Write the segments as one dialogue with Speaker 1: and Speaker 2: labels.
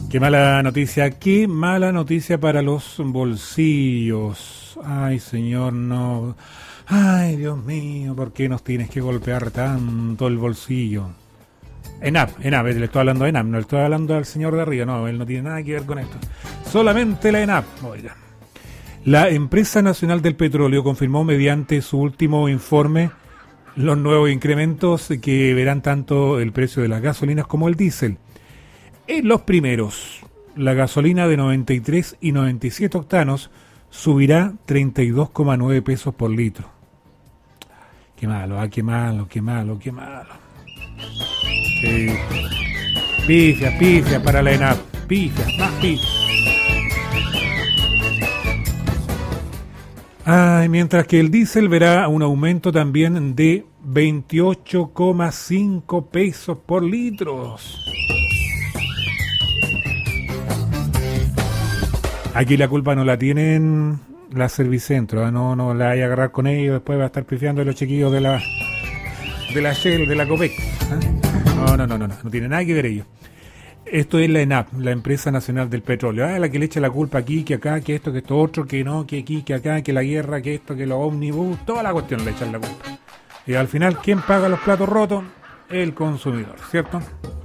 Speaker 1: Qué mala noticia para los bolsillos. Ay, señor, no. Ay, Dios mío, ¿por qué nos tienes que golpear tanto el bolsillo? ENAP, le estoy hablando a ENAP, no le estoy hablando al señor de arriba, no, él no tiene nada que ver con esto. Solamente la ENAP, oiga. La Empresa Nacional del Petróleo confirmó mediante su último informe los nuevos incrementos que verán tanto el precio de las gasolinas como el diésel. En los primeros, la gasolina de 93 y 97 octanos subirá 32,9 pesos por litro. Qué malo, qué malo. Pifia para la ENAP. Más pifias. Mientras que el diésel verá un aumento también de 28,5 pesos por litro. Aquí la culpa no la tienen la Servicentro, no la hay a agarrar con ellos, después va a estar pifiando a los chiquillos de la Shell, de la Copec. No tiene nada que ver ellos. Esto es la ENAP, la Empresa Nacional del Petróleo, la que le echa la culpa aquí, que acá, que esto, que esto otro, que no, que aquí, que acá, que la guerra, que esto, que los ómnibus, toda la cuestión le echan la culpa. Y al final, ¿quién paga los platos rotos? El consumidor, ¿cierto?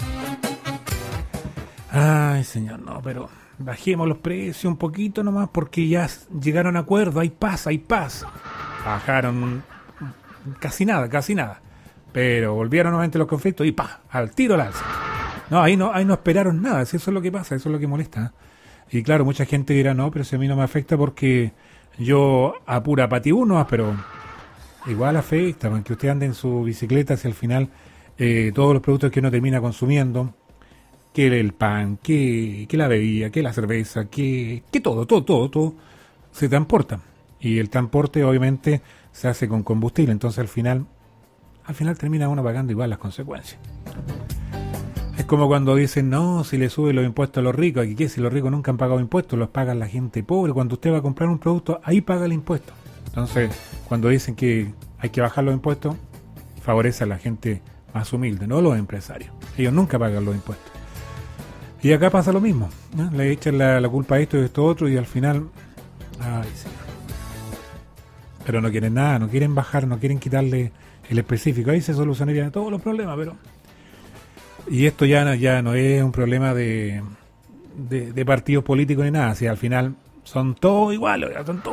Speaker 1: Ay, señor, no, pero bajemos los precios un poquito nomás porque ya llegaron a acuerdo, hay paz. Bajaron casi nada. Pero volvieron nuevamente los conflictos y al tiro al alza. No, ahí no esperaron nada, si eso es lo que pasa, eso es lo que molesta. Y claro, mucha gente dirá, no, pero si a mí no me afecta porque yo a pura patiuno, pero igual afecta, porque usted anda en su bicicleta si al final todos los productos que uno termina consumiendo, que el pan, que la bebida, que la cerveza, que todo se transporta. Y el transporte obviamente se hace con combustible, entonces al final termina uno pagando igual las consecuencias. Es como cuando dicen, no, si le suben los impuestos a los ricos, aquí qué, si los ricos nunca han pagado impuestos, los paga la gente pobre. Cuando usted va a comprar un producto, ahí paga el impuesto. Entonces, cuando dicen que hay que bajar los impuestos, favorece a la gente más humilde, no los empresarios. Ellos nunca pagan los impuestos. Y acá pasa lo mismo, ¿no? Le echan la culpa a esto y esto otro y al final, ay, señor. Pero no quieren nada, no quieren bajar, no quieren quitarle el específico. Ahí se solucionarían todos los problemas, pero... Y esto ya no es un problema de partidos políticos ni nada, si al final son todos iguales.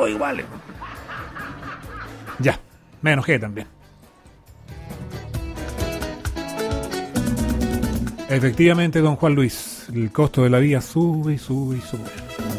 Speaker 1: Ya, me enojé también. Efectivamente, don Juan Luis, el costo de la vida sube.